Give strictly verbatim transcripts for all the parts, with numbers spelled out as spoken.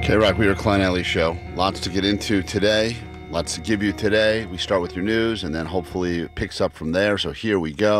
K-Rock, we are Klein Alley Show. Lots to get into today. Lots to give you today. We start with your news, and then hopefully it picks up from there. So here we go.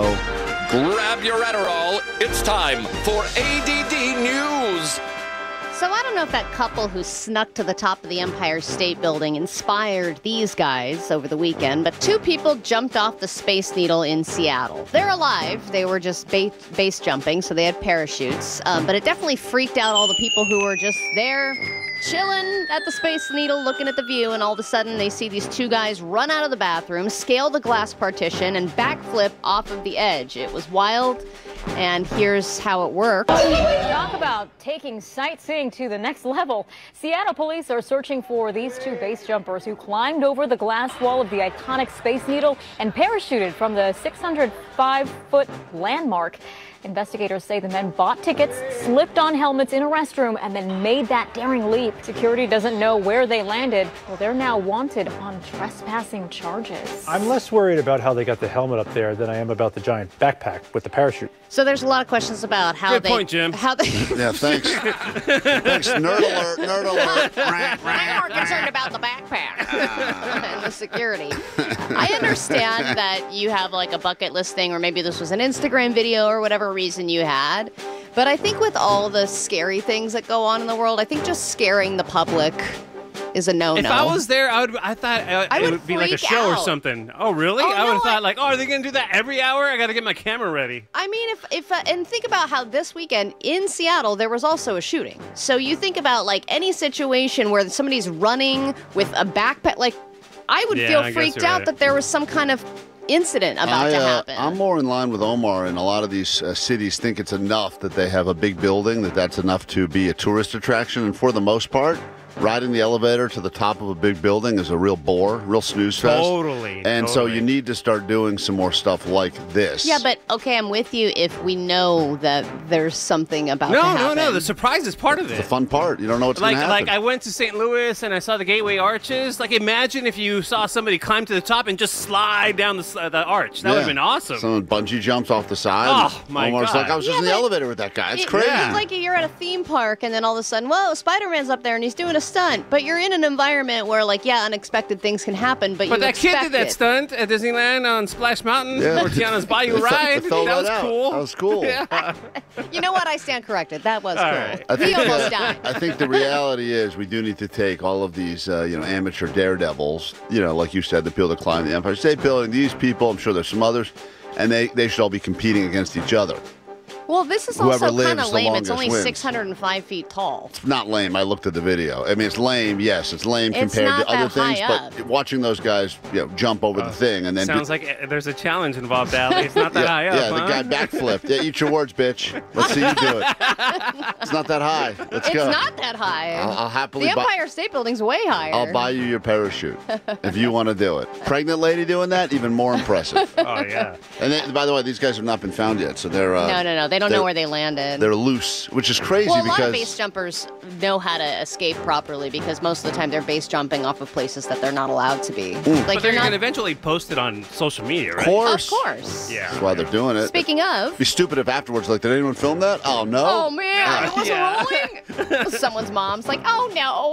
Grab your Adderall. It's time for A D D News. So I don't know if that couple who snuck to the top of the Empire State Building inspired these guys over the weekend, but two people jumped off the Space Needle in Seattle. They're alive. They were just base, base jumping, so they had parachutes. Um, but it definitely freaked out all the people who were just there chilling at the Space Needle, looking at the view, and all of a sudden they see these two guys run out of the bathroom, scale the glass partition, and backflip off of the edge. It was wild, and here's how it worked. Talk about taking sightseeing to the next level. Seattle police are searching for these two base jumpers who climbed over the glass wall of the iconic Space Needle and parachuted from the six hundred five foot landmark. Investigators say the men bought tickets, slipped on helmets in a restroom, and then made that daring leap. Security doesn't know where they landed. Well, they're now wanted on trespassing charges. I'm less worried about how they got the helmet up there than I am about the giant backpack with the parachute. So there's a lot of questions about how Good they... point, Jim. How they... Yeah, thanks. Thanks, nerd alert, nerd alert. I'm more concerned about the backpack and the security. I understand that you have like a bucket list thing, or maybe this was an Instagram video or whatever reason you had. But I think with all the scary things that go on in the world, I think just scaring the public is a no-no. If I was there, I would. I thought uh, I it would would be like a freak show or out. something. Oh, really? Oh, I would no, have thought I- like, oh, are they going to do that every hour? I got to get my camera ready. I mean, if, if uh, and think about how this weekend in Seattle, there was also a shooting. So you think about like any situation where somebody's running with a backpack, like I would Yeah, feel I guess freaked you're out right. that there was some kind of incident about I, to uh, happen. I'm more in line with Omar, and a lot of these uh, cities think it's enough that they have a big building, that that's enough to be a tourist attraction. And for the most part, riding the elevator to the top of a big building is a real bore, real snooze fest. Totally. And so totally. you need to start doing some more stuff like this. Yeah, but okay, I'm with you if we know that there's something about to No, happen. no, no. The surprise is part of the it. fun part. You don't know what's Like, going to happen. like I went to Saint Louis and I saw the Gateway Arches. Like, imagine if you saw somebody climb to the top and just slide down the, s- uh, the arch. That would have been awesome. Someone bungee jumps off the side. Oh, my Omar's God. like, I was just Yeah, in the but elevator with that guy. It's It- crazy. It's like you're at a theme park and then all of a sudden, whoa, Spider-Man's up there and he's doing a stunt. But you're in an environment where, like, yeah, unexpected things can happen, but, But you that kid expect did that it. stunt at Disneyland on Splash Mountain, Yeah. or Tiana's Bayou It fell- Ride. it fell That right was out. cool. That was cool. Yeah. You know what? I stand corrected. That was All cool. right. I He think, almost uh, died. I think the reality is we do need to take all of these, uh, you know, amateur daredevils, you know, like you said, the people that climb the Empire State Building, these people, I'm sure there's some others, and they, they should all be competing against each other. Well, this is Whoever also kind lives of the lame. It's longest only wins. six hundred five feet tall. It's not lame. I looked at the video. I mean, it's lame, yes. It's lame It's compared not to other that high things, but up. watching those guys, you know, jump over the thing and then Sounds do- like uh, there's a challenge involved, Allie. It's not that yeah, high up, yeah, huh? the guy backflipped. Yeah, eat your words, bitch. Let's see you do it. It's not that high. Let's It's go. not that high. I'll, I'll happily the buy. Empire State Building's way higher. I'll buy you your parachute if you want to do it. Pregnant lady doing that, even more impressive. Oh, yeah. And they, by the way, these guys have not been found yet, so they're uh, No, no, no. They don't they're- know where they landed. They're loose, which is crazy Well, a because lot of base jumpers know how to escape properly because most of the time they're base jumping off of places that they're not allowed to be. Like But you're they're not. going to eventually post it on social media, of right? course, Of course. Yeah. that's why they're doing it. Speaking of. It'd be stupid if afterwards, like, did anyone film that? Oh no. Oh man, it was Yeah. rolling. Someone's mom's like, oh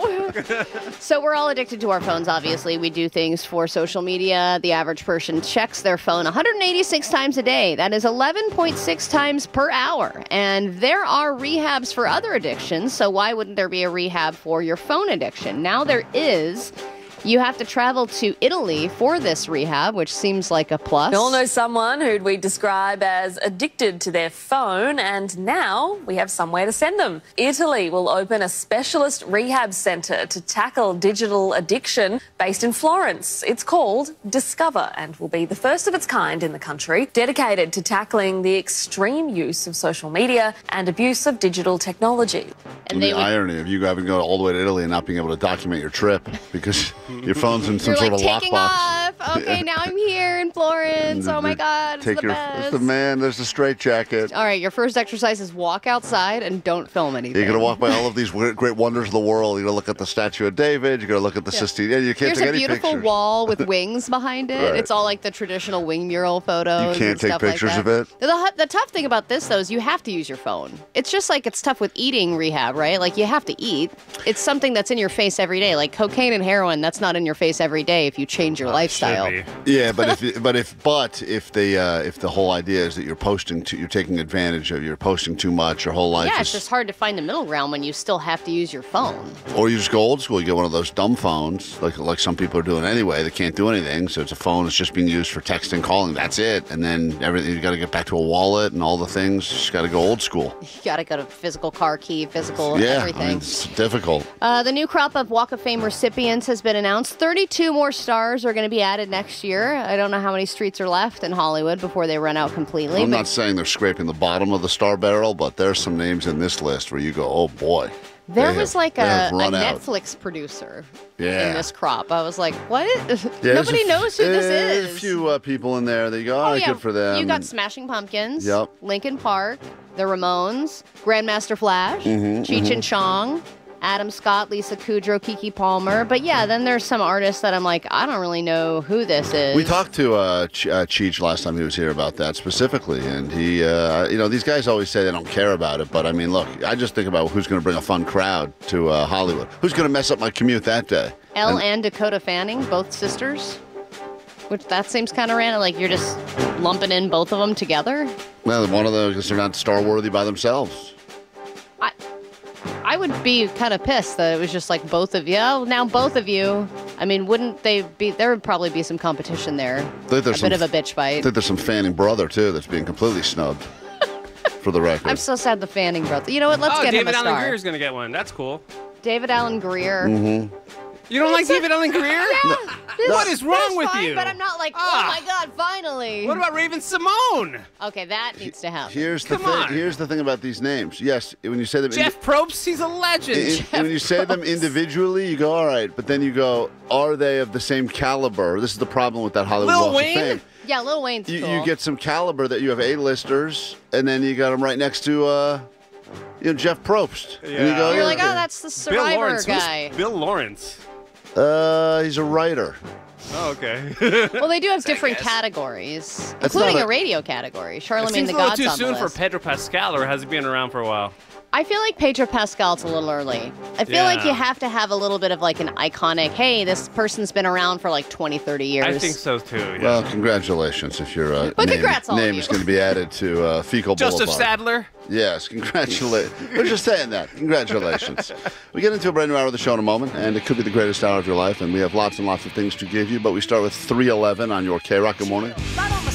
no. So we're all addicted to our phones, obviously. We do things for social media. The average person checks their phone one hundred eighty-six times a day. That is eleven point six times per hour. And there are rehabs for other addictions, so why wouldn't there be a rehab for your phone addiction? Now there is. You have to travel to Italy for this rehab, which seems like a plus. We all know someone who we describe as addicted to their phone, and now we have somewhere to send them. Italy will open a specialist rehab centre to tackle digital addiction based in Florence. It's called Discover and will be the first of its kind in the country, dedicated to tackling the extreme use of social media and abuse of digital technology. And the they would irony of you having to go all the way to Italy and not being able to document your trip because your phone's in some You're sort like of taking lockbox. off, Okay, now I'm here in Florence. Oh my God, it's Take the your, best. it's the man. There's the straitjacket. All right, your first exercise is walk outside and don't film anything. You're gonna walk by all of these weird, great wonders of the world. You're gonna look at the statue of David. You're gonna look at the Sistine. Yeah, you can't Here's take a any beautiful pictures. wall with wings behind it. Right. It's all like the traditional wing mural photos. You can't and take stuff pictures like of that. it? The, the tough thing about this, though, is you have to use your phone. It's just like it's tough with eating rehab, right? Like you have to eat. It's something that's in your face every day. Like cocaine and heroin, that's not in your face every day if you change your Oh, lifestyle. should be. Yeah, but if but if but if the uh, if the whole idea is that you're posting, too, you're taking advantage of, you're posting too much. Your whole life Yeah, is. it's just hard to find the middle ground when you still have to use your phone. Or you just go old school. You get one of those dumb phones, like like some people are doing anyway. They can't do anything, so it's a phone that's just being used for texting, calling. That's it. And then everything, you got to get back to a wallet and all the things. You just got to go old school. You got to go to physical car key, physical Yeah, everything. I mean, it's difficult. Uh, the new crop of Walk of Fame recipients has been announced. thirty-two more stars are going to be added next year. I don't know how many streets are left in Hollywood before they run out completely. I'm but not saying they're scraping the bottom of the star barrel, but there's some names in this list where you go, oh boy. there They was have- like they a, have a run out. Netflix producer Yeah. in this crop. I was like, what? Yeah, there's Nobody a f- knows who this there's is. a few uh, people in there that you go, all Oh, right, yeah. good for them. You got And- Smashing Pumpkins, Yep. Linkin Park, The Ramones, Grandmaster Flash, Mm-hmm, Cheech and Chong, Adam Scott, Lisa Kudrow, Kiki Palmer. But yeah, then there's some artists that I'm like, I don't really know who this is. We talked to uh, Ch- uh, Cheech last time he was here about that specifically, and he, uh, you know, these guys always say they don't care about it, but I mean, look, I just think about who's going to bring a fun crowd to uh, Hollywood. Who's going to mess up my commute that day? Elle And- and Dakota Fanning, both sisters. Which that seems kind of random. Like you're just lumping in both of them together. Well, one of them, because they're not star worthy by themselves. I, I would be kind of pissed that it was just like both of you. Oh, now both of you. I mean, wouldn't they be? There would probably be some competition there. I think there's a bit some- of a bitch I fight. think there's some Fanning brother, too, that's being completely snubbed, for the record. I'm so sad the Fanning brother. You know what? Let's oh, get David him a Allen star. Greer's gonna get one. That's cool. David Allen Greer. Mm-hmm. You don't like David Allen Greer? This- What is wrong that's with fine, you? But I'm not like, Ah. oh my god, finally. What about Raven Simone? Okay, that needs to happen. Here's the Come thing. on. Here's the thing about these names. Yes, when you say them, Jeff Probst, he's a legend. in- in- when you say them individually, you go all right. But then you go, are they of the same caliber? This is the problem with that Hollywood Lil Walk Wayne? of Fame. Yeah, Lil Wayne's You, cool. you get some caliber that you have A-listers, and then you got them right next to, uh, you know, Jeff Probst. And you Yeah. go, You're yeah, like, oh, okay. that's the Bill Survivor Lawrence. Who's guy. Bill Lawrence. Uh, he's a writer. Oh, okay. Well, they do have different categories, That's including not a, a- radio category. It Charlemagne seems the a little God's too on the soon for list. Pedro Pascal, or has he been around for a while? I feel like Pedro Pascal's a little early. I feel like Yeah. you have to have a little bit of like an iconic, hey, this person's been around for like twenty, thirty years. I think so too. Yeah. Well, congratulations if your uh, Well, name, congrats, all of name you. is going to be added to uh, Fecal Joseph Boulevard. Sadler. Yes, congratulations. We're just saying that. Congratulations. We get into a brand new hour of the show in a moment, and it could be the greatest hour of your life, and we have lots and lots of things to give you, but we start with three eleven on your K-Rock. Good morning. Right on the